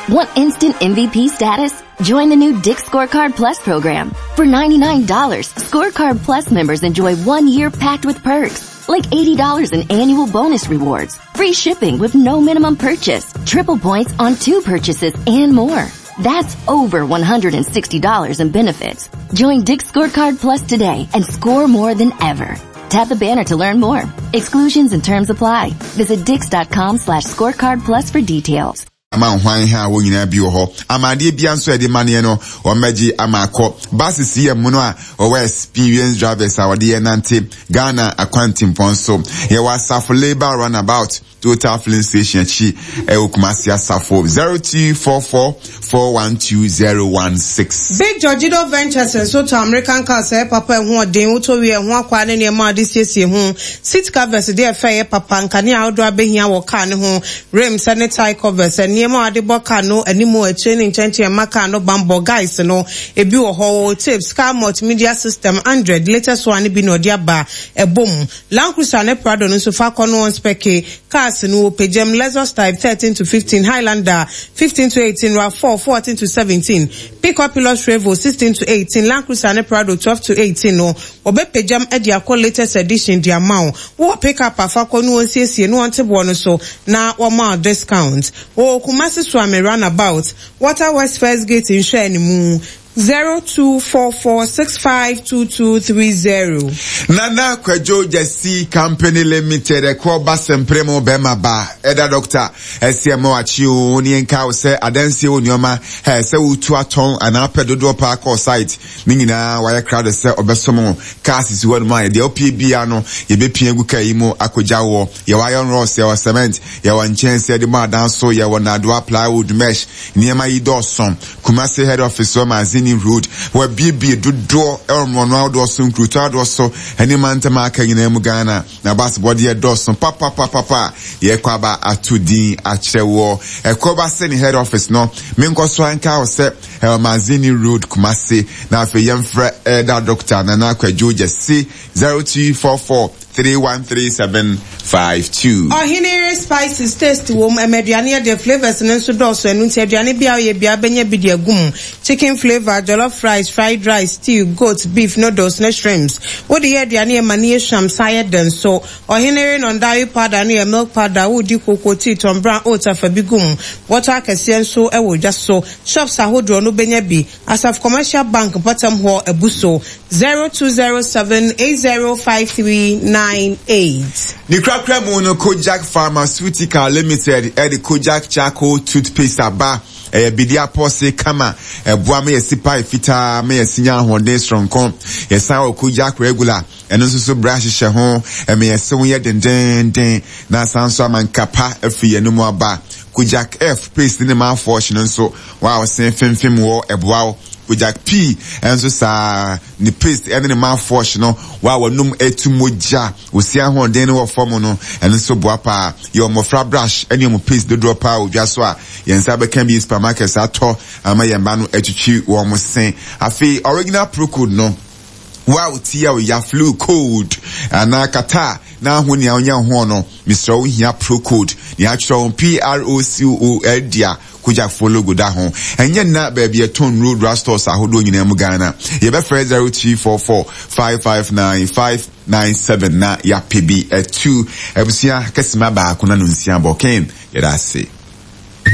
Want instant MVP status? Join the new Dick's Scorecard Plus program. For $99, Scorecard Plus members enjoy 1 year packed with perks, like $80 in annual bonus rewards, free shipping with no minimum purchase, triple points on 2 purchases, and more. That's over $160 in benefits. Join Dick's Scorecard Plus today and score more than ever. Tap the banner to learn more. Exclusions and terms apply. Visit Dix.com/scorecard plus for details. Ama hwan ha wo nyina bi wo ho amade bia nso ede mane no o meji amako buses ye mu no a o experience drivers a wode ye nante Ghana akwantim ponso ye wa Safo labor runabout Total filling station chi Kumasi Safo 0244412016. Big Georgido Ventures and so to American cars papa ho den wo to we ho akwa ne ne ma de siesie ho seat covers dey fair papa nkane outdoor behia wo car ne ho rim sanitary covers niema ade boka no animo a training chenche maka no bambo guys no ebi wo ho tips car multimedia system 100 latest one bi no dia ba ebom Land Cruiser ne Prado no so fa kono on spec cars no Pajam Lexus type 13 to 15 Highlander 15 to 18 RAV4 14 to 17 Pickup Pilot Revo 16 to 18 Land Cruiser ne Prado 12 to 18 no obe Pajam edi akọ latest edition dia maw wo pickup afa kono siesie no onte bo no so na wo ma discount o Kumasi Swami Runabout Water West First Gate in Shanimu 0244652230. Nana Kwejo Jesse Company Limited Ekwoba Sempremo Bema Ba Eda Doctor SMO Achiu Oni Enka se adansi onyoma se utu aton anape dodo park or site ningina wire crowd se obesomo cars is one man the OPB ano ye be piengu kaimo akojawo ye iron rods ye cement ye wanchense de ma danso ye wona do plywood mesh niema yidoson Kumasi head office o Mazini Road where BB do door elmono do sun kruta do so any man to mark in Ghana na basketball ye doson papa ye kwaba atudi achewo ekoba seni head office no minko so anka o se Mazini Road Kumasi na fe yemfra da doctor na Kwejo Jesse 0244313752. Hinere spices taste wo mediane the flavors and so do so enu ti aduane bia ye bia benya bi de agum chicken flavor jollof rice fried rice stew goat beef noodles na shrimps wo de ye aduane e manie sham saye den so Hinere non dairy powder na milk powder wo di cocoa tea tom brown oat afabigum water kese so e wo just so shops ahodro no benya bi Asaf Commercial Bank bottom ho ebuso 0207805398. Ni krakra mu no Kojak Pharmaceutical Limited the Kojak Charcoal toothpaste aba bidia pose kama boa me yesipa fita me yesinya honde strong kon yesa o Kojak regular eno so brush hye ho me yeso ye den na sanso amankapa afi enum aba Kojak F paste ni ma fortune nso wa sen fimfim wo eboa Kojak P enso sa ni paste ene ma fortune no wa wanum etumoja osia honden no form no enso boapa your mofra brush ene mo paste do drop a odwa so a yensa be kan bi supermarket ato ama yemba no etuchi wo mo sen afi original pro code no wow tia ya flu code ana kata na honi anya ho no Mr. Ohia pro code ni actual PROCOL dia Kojak follow go da ho enye na ba bia ton road rastores ahodo nyina mu Ghana ye be 0344559597 na ya pb 2 ebusia kesima ba akuna no nsia boken ye da se